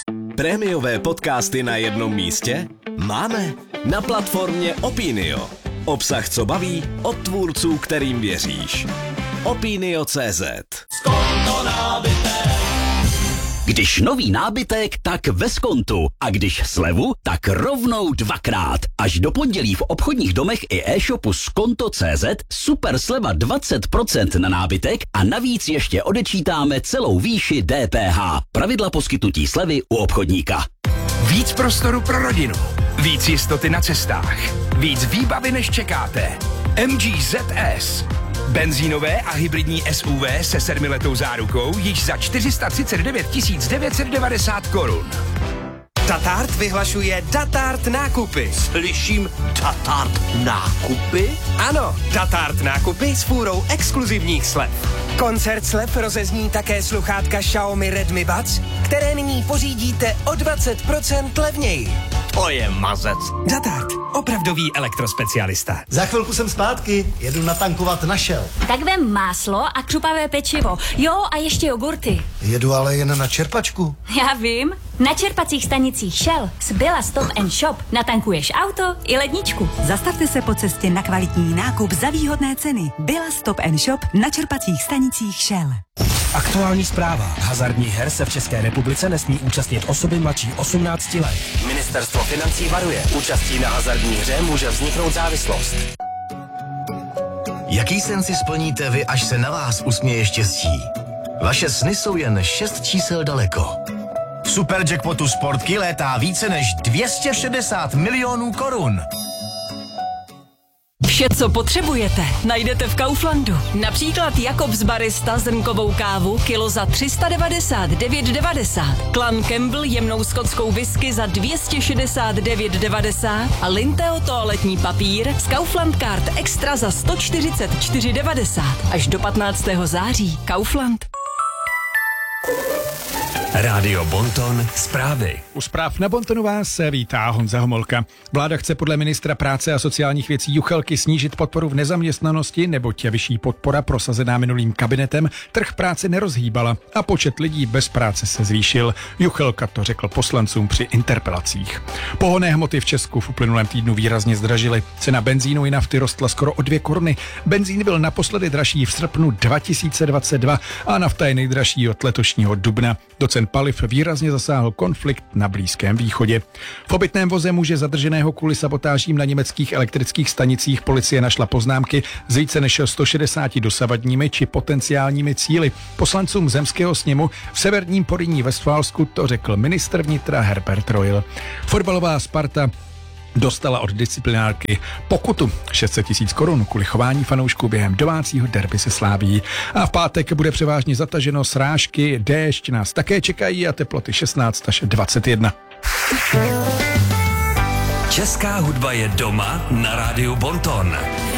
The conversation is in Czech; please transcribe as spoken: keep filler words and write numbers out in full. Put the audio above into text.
Prémiové podcasty na jednom místě? Máme. Na platformě Opinio. Obsah, co baví, od tvůrců, kterým věříš. Opinio tečka cé zet. Když nový nábytek, tak ve Skontu. A když slevu, tak rovnou dvakrát. Až do pondělí v obchodních domech i e-shopu Skonto tečka cé zet super sleva dvacet procent na nábytek a navíc ještě odečítáme celou výši D P H. Pravidla poskytnutí slevy u obchodníka. Víc prostoru pro rodinu. Víc jistoty na cestách. Víc výbavy, než čekáte. M G Z S. Benzínové a hybridní S U V se sedmiletou zárukou již za čtyři sta třicet devět tisíc devět set devadesát korun. Datart vyhlašuje Datart nákupy. Slyším Datart nákupy? Ano, Datart nákupy s fůrou exkluzivních slev. Koncert slev rozezní také sluchátka Xiaomi Redmi Buds, které nyní pořídíte o dvacet procent levněji. To je mazec. Datart, opravdový elektrospecialista. Za chvilku jsem zpátky, jedu natankovat na Shell. Tak vem máslo a křupavé pečivo. Jo, a ještě jogurty. Jedu ale jen na čerpačku. Já vím. Na čerpacích stanicích Shell z Billa Stop and Shop natankuješ auto i ledničku. Zastavte se po cestě na kvalitní nákup za výhodné ceny. Billa Stop and Shop na čerpacích stanicích Shell. Aktuální zpráva. Hazardních her se v České republice nesmí účastnit osoby mladší osmnácti let. Ministerstvo financí varuje. Účastí na hazardní hře může vzniknout závislost. Jaký sen si splníte vy, až se na vás usměje štěstí? Vaše sny jsou jen šest čísel daleko. V Superjackpotu Sportky létá více než dvě stě šedesát milionů korun. Vše, co potřebujete, najdete v Kauflandu. Například Jakobs Barista zrnkovou kávu kilo za tři sta devadesát devět devadesát, Clan Campbell jemnou skotskou whisky za dvě stě šedesát devět devadesát a Linteo toaletní papír z Kaufland Card Extra za sto čtyřicet čtyři devadesát. Až do patnáctého září. Kaufland. Rádio Bonton, zprávy. U zpráv na Bontonu vás vítá Honza Homolka. Vláda chce podle ministra práce a sociálních věcí Juchelky snížit podporu v nezaměstnanosti, neboť vyšší podpora prosazená minulým kabinetem trh práce nerozhýbala a počet lidí bez práce se zvýšil. Juchelka to řekl poslancům při interpelacích. Pohonné hmoty v Česku v uplynulém týdnu výrazně zdražily. Cena benzínu i nafty rostla skoro o dvě koruny. Benzín byl naposledy dražší v srpnu dva tisíce dvacet dva a nafta je nejdražší od letošního dubna. Do cen paliv výrazně zasáhl konflikt na Blízkém východě. V obytném voze muže zadrženého kvůli sabotážím na německých elektrických stanicích policie našla poznámky s více než sto šedesáti dosavadními či potenciálními cíli. Poslancům zemského sněmu v severním Porýní Vestfálsku to řekl ministr vnitra Herbert Reul. Fotbalová Sparta dostala od disciplinárky pokutu šest set tisíc korun kvůli chování fanoušků během domácího derby se Slavií. A v pátek bude převážně zataženo, srážky, déšť nás také čekají a teploty šestnáct až dvacet jedna. Česká hudba je doma na rádiu Bonton.